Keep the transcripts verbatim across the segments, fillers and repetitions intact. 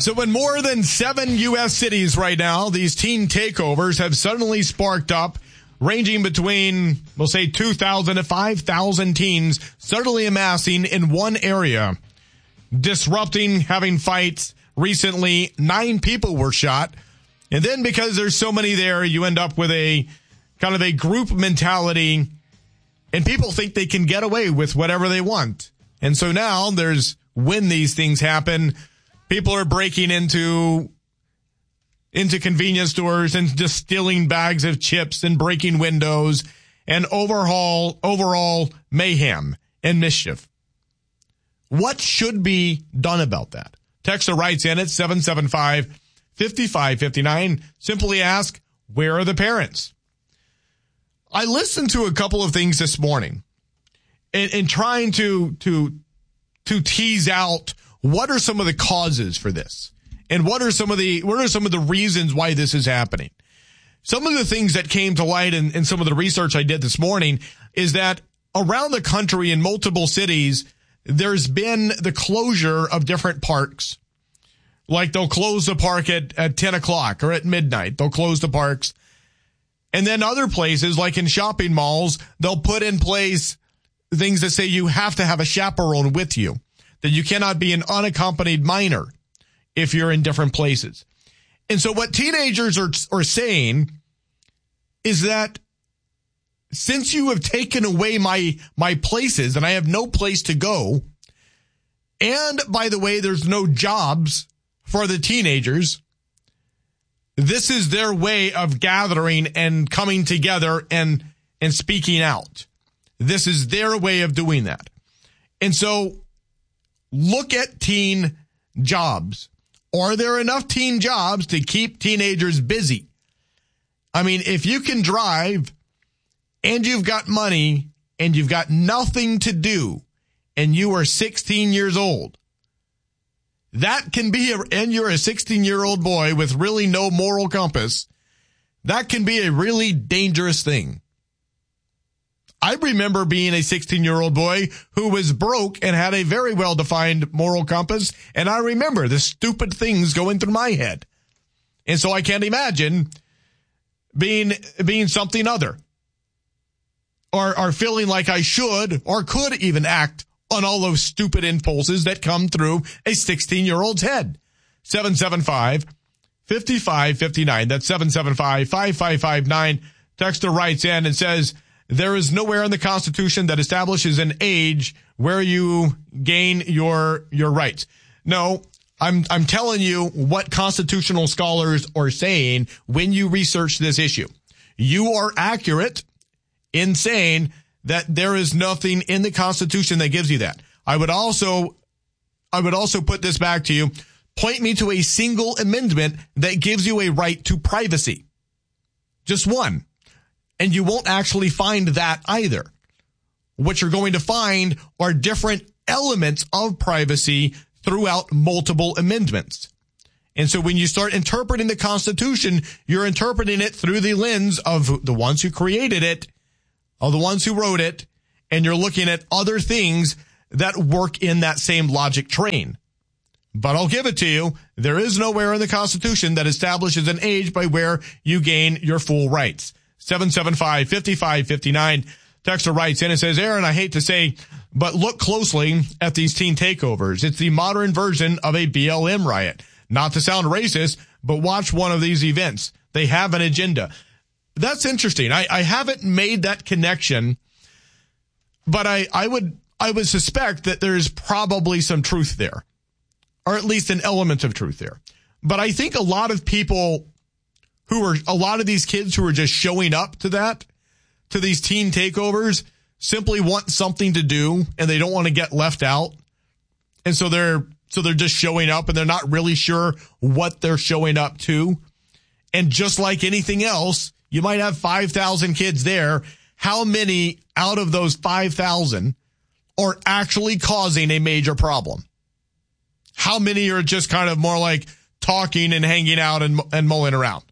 So in more than seven U S cities right now, these teen takeovers have suddenly sparked up, ranging between, we'll say, two thousand to five thousand teens suddenly amassing in one area, disrupting, having fights. Recently, nine people were shot. And then because there's so many there, you end up with a kind of a group mentality, and people think they can get away with whatever they want. And so now there's, when these things happen, people are breaking into into convenience stores and just stealing bags of chips and breaking windows and overhaul overall mayhem and mischief. What should be done about that? Texter writes in at seven seven five, five five five nine. Simply ask, where are the parents? I listened to a couple of things this morning and, and trying to to to tease out what are some of the causes for this? And what are some of the what are some of the reasons why this is happening? Some of the things that came to light in, in some of the research I did this morning is that around the country in multiple cities, there's been the closure of different parks. Like they'll close the park at, at ten o'clock or at midnight. They'll close the parks. And then other places, like in shopping malls, they'll put in place things that say you have to have a chaperone with you, that you cannot be an unaccompanied minor if you're in different places. And so what teenagers are, are saying is that since you have taken away my, my places and I have no place to go, and by the way, there's no jobs for the teenagers, this is their way of gathering and coming together and, and speaking out. This is their way of doing that. And so look at teen jobs. Are there enough teen jobs to keep teenagers busy? I mean, if you can drive and you've got money and you've got nothing to do and you are sixteen years old, that can be, a, and you're a sixteen-year-old boy with really no moral compass, that can be a really dangerous thing. I remember being a sixteen-year-old boy who was broke and had a very well-defined moral compass, and I remember the stupid things going through my head. And so I can't imagine being being something other, or, or feeling like I should or could even act on all those stupid impulses that come through a sixteen-year-old's head. seven seven five, five five five nine. That's seven seven five, five five five nine. Texter writes in and says, there is nowhere in the Constitution that establishes an age where you gain your your rights. No, I'm I'm telling you what constitutional scholars are saying when you research this issue. You are accurate in saying that there is nothing in the Constitution that gives you that. I would also I would also put this back to you. Point me to a single amendment that gives you a right to privacy. Just one. And you won't actually find that either. What you're going to find are different elements of privacy throughout multiple amendments. And so when you start interpreting the Constitution, you're interpreting it through the lens of the ones who created it, of the ones who wrote it, and you're looking at other things that work in that same logic train. But I'll give it to you. There is nowhere in the Constitution that establishes an age by where you gain your full rights. seven seven five, five five five nine. Texter writes in and says, Aaron, I hate to say, but look closely at these teen takeovers. It's the modern version of a B L M riot. Not to sound racist, but watch one of these events. They have an agenda. That's interesting. I, I haven't made that connection, but I, I would I would suspect that there's probably some truth there, or at least an element of truth there. But I think a lot of people who are, a lot of these kids who are just showing up to that, to these teen takeovers, simply want something to do and they don't want to get left out. And so they're, so they're just showing up and they're not really sure what they're showing up to. And just like anything else, you might have five thousand kids there. How many out of those five thousand are actually causing a major problem? How many are just kind of more like talking and hanging out and, and mulling around?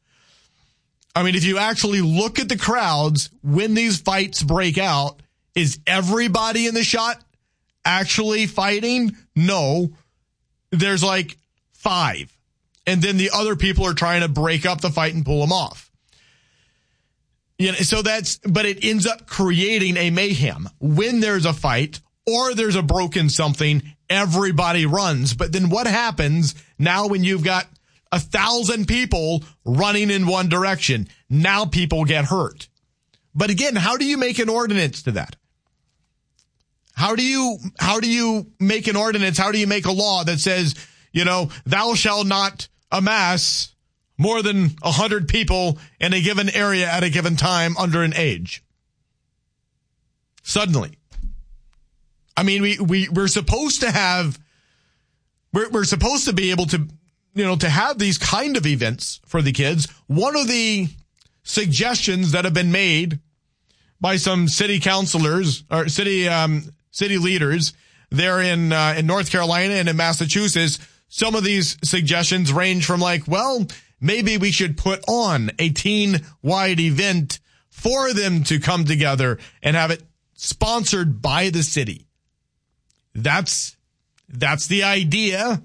I mean, if you actually look at the crowds when these fights break out, is everybody in the shot actually fighting? No. There's like five and then the other people are trying to break up the fight and pull them off. You know, so that's, but it ends up creating a mayhem. When there's a fight or there's a broken something, everybody runs. But then what happens now when you've got a thousand people running in one direction? Now people get hurt. But again, how do you make an ordinance to that? How do you, how do you make an ordinance? How do you make a law that says, you know, thou shalt not amass more than a hundred people in a given area at a given time under an age? Suddenly. I mean, we, we, we're supposed to have, we're, we're supposed to be able to, you know, to have these kind of events for the kids. One of the suggestions that have been made by some city councilors or city, um, city leaders there in, uh, in North Carolina and in Massachusetts, some of these suggestions range from like, well, maybe we should put on a teen-wide event for them to come together and have it sponsored by the city. That's, that's the idea.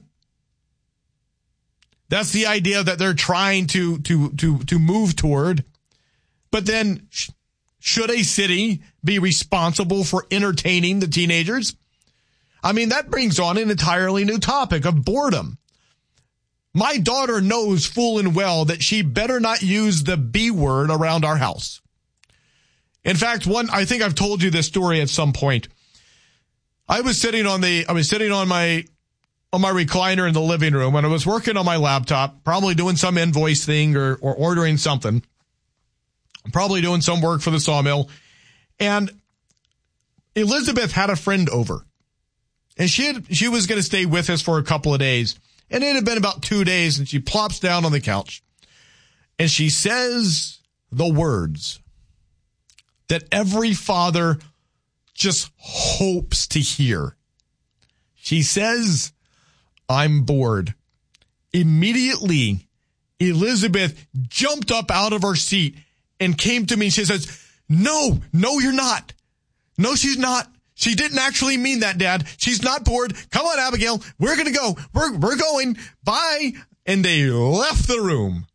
That's the idea that they're trying to, to, to, to move toward. But then sh- should a city be responsible for entertaining the teenagers? I mean, that brings on an entirely new topic of boredom. My daughter knows full and well that she better not use the B word around our house. In fact, one, I think I've told you this story at some point. I was sitting on the, I was sitting on my, on my recliner in the living room and I was working on my laptop, probably doing some invoice thing or, or ordering something. Probably doing some work for the sawmill. And Elizabeth had a friend over. And she had, she was going to stay with us for a couple of days. And it had been about two days and she plops down on the couch. And she says the words that every father just hopes to hear. She says, "I'm bored." Immediately, Elizabeth jumped up out of her seat and came to me and she says, no, no, you're not. No, she's not. She didn't actually mean that, Dad. She's not bored. Come on, Abigail. We're going to go. We're, we're going. Bye. And they left the room.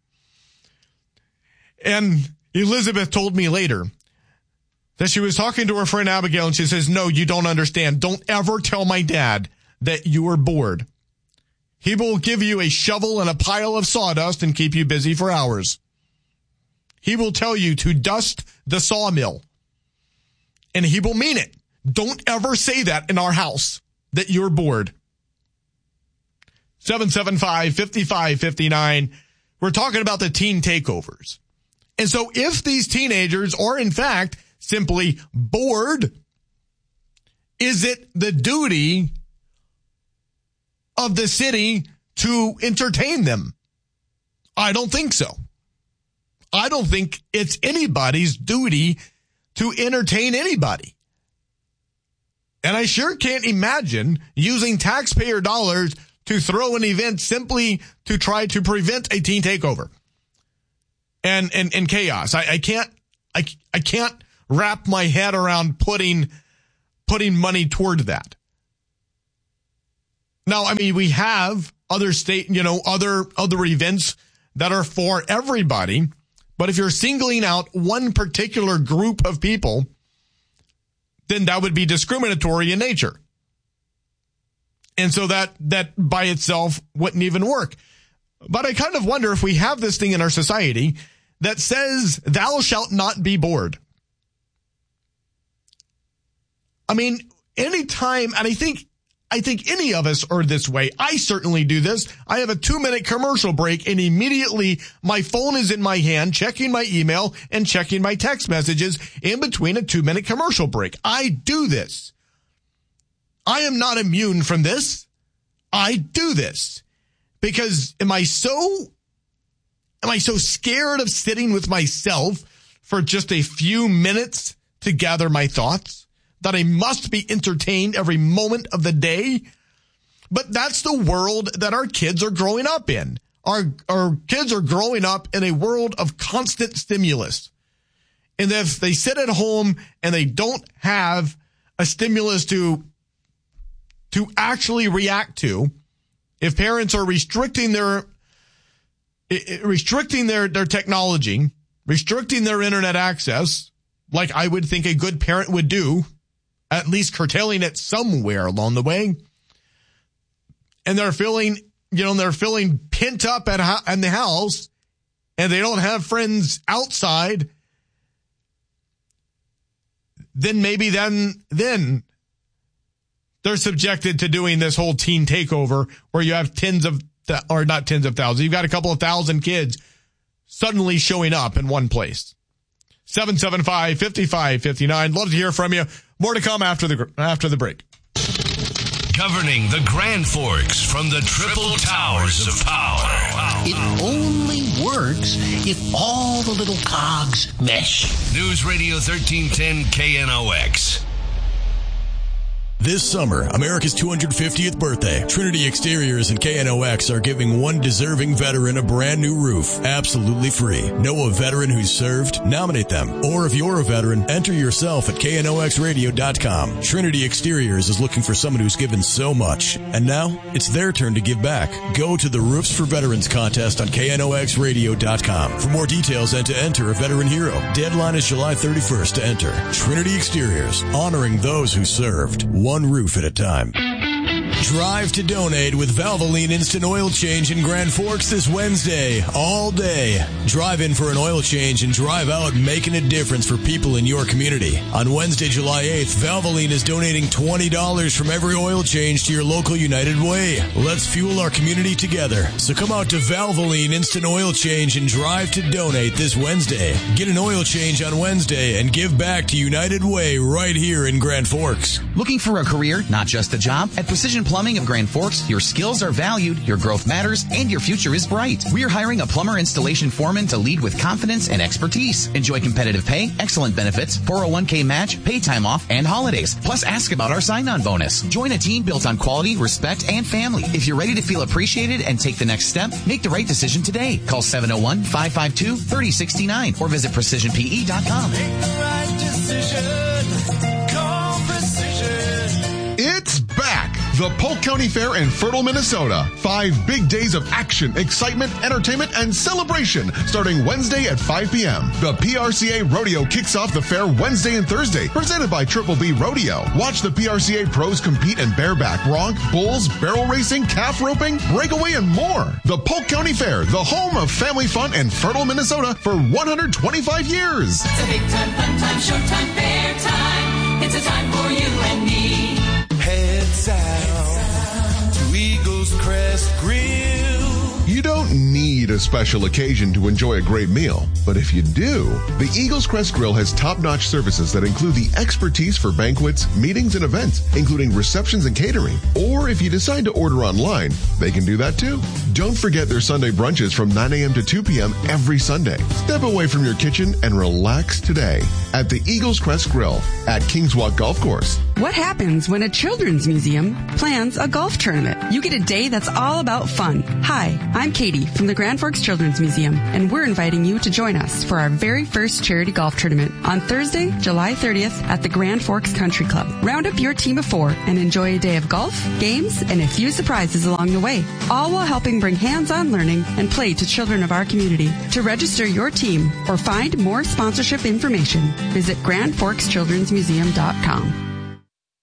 And Elizabeth told me later that she was talking to her friend Abigail and she says, no, you don't understand. Don't ever tell my dad that you are bored. He will give you a shovel and a pile of sawdust and keep you busy for hours. He will tell you to dust the sawmill. And he will mean it. Don't ever say that in our house, that you're bored. seven seven five, five five five nine. We're talking about the teen takeovers. And so if these teenagers are in fact simply bored, is it the duty of the city to entertain them? I don't think so. I don't think it's anybody's duty to entertain anybody. And I sure can't imagine using taxpayer dollars to throw an event simply to try to prevent a teen takeover and, and, and chaos. I, I can't, I, I can't wrap my head around putting, putting money toward that. Now, I mean, we have other state, you know, other, other events that are for everybody. But if you're singling out one particular group of people, then that would be discriminatory in nature. And so that, that by itself wouldn't even work. But I kind of wonder if we have this thing in our society that says, thou shalt not be bored. I mean, anytime, and I think, I think any of us are this way. I certainly do this. I have a two minute commercial break and immediately my phone is in my hand, checking my email and checking my text messages in between a two minute commercial break. I do this. I am not immune from this. I do this because am I so, am I so scared of sitting with myself for just a few minutes to gather my thoughts that I must be entertained every moment of the day? But that's the world that our kids are growing up in. Our, our kids are growing up in a world of constant stimulus. And if they sit at home and they don't have a stimulus to, to actually react to, if parents are restricting their, it, it, restricting their, their technology, restricting their internet access, like I would think a good parent would do, at least curtailing it somewhere along the way. And they're feeling, you know, they're feeling pent up at in the house, and they don't have friends outside. Then maybe then, then they're subjected to doing this whole teen takeover where you have tens of, th- or not tens of thousands. You've got a couple of thousand kids suddenly showing up in one place. seven seven five, five five five nine. Love to hear from you. More to come after the, after the break. Governing the Grand Forks from the Triple Towers of Power. It only works if all the little cogs mesh. News Radio thirteen ten K N O X. This summer, America's two hundred fiftieth birthday, Trinity Exteriors and K N O X are giving one deserving veteran a brand new roof, absolutely free. Know a veteran who's served? Nominate them. Or if you're a veteran, enter yourself at K N O X radio dot com. Trinity Exteriors is looking for someone who's given so much. And now, it's their turn to give back. Go to the Roofs for Veterans contest on K N O X radio dot com for more details and to enter a veteran hero. Deadline is July thirty-first to enter. Trinity Exteriors, honoring those who served. One roof at a time. Drive to donate with Valvoline Instant Oil Change in Grand Forks this Wednesday, all day. Drive in for an oil change and drive out making a difference for people in your community. On Wednesday, July eighth, Valvoline is donating twenty dollars from every oil change to your local United Way. Let's fuel our community together. So come out to Valvoline Instant Oil Change and drive to donate this Wednesday. Get an oil change on Wednesday and give back to United Way right here in Grand Forks. Looking for a career, not just a job? At Precision Plumbing of Grand Forks, your skills are valued, your growth matters, and your future is bright. We are hiring a plumber installation foreman to lead with confidence and expertise. Enjoy competitive pay, excellent benefits, four oh one k match, pay time off, and holidays. Plus, ask about our sign-on bonus. Join a team built on quality, respect, and family. If you're ready to feel appreciated and take the next step, make the right decision today. Call seven oh one, five five two, three oh six nine or visit precision p e dot com. Make the right decision. Call Precision. It's back! The Polk County Fair in Fertile, Minnesota. Five big days of action, excitement, entertainment, and celebration starting Wednesday at five p.m. The P R C A Rodeo kicks off the fair Wednesday and Thursday, presented by Triple B Rodeo. Watch the P R C A pros compete in bareback, bronc, bulls, barrel racing, calf roping, breakaway, and more. The Polk County Fair, the home of family fun in Fertile, Minnesota for one hundred twenty-five years. It's a big time, fun time, showtime, fair time. It's a time for you and me. Head south to Eagles Crest Grill. You don't need a special occasion to enjoy a great meal, but if you do, the Eagles Crest Grill has top-notch services that include the expertise for banquets, meetings, and events, including receptions and catering. Or if you decide to order online, they can do that too. Don't forget their Sunday brunches from nine a.m. to two p.m. every Sunday. Step away from your kitchen and relax today at the Eagles Crest Grill at Kings Walk Golf Course. What happens when a children's museum plans a golf tournament? You get a day that's all about fun. Hi, I'm Katie from the Grand Forks Children's Museum, and we're inviting you to join us for our very first charity golf tournament on Thursday, July thirtieth at the Grand Forks Country Club. Round up your team of four and enjoy a day of golf, games, and a few surprises along the way, all while helping bring hands-on learning and play to children of our community. To register your team or find more sponsorship information, visit grand forks children's museum dot com.